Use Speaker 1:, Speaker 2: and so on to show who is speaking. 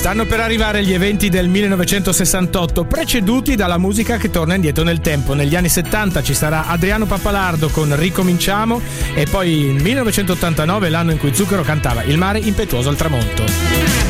Speaker 1: Stanno per arrivare gli eventi del 1968, preceduti dalla musica che torna indietro nel tempo. Negli anni 70 ci sarà Adriano Pappalardo con Ricominciamo, e poi il 1989 l'anno in cui Zucchero cantava Il mare impetuoso al tramonto.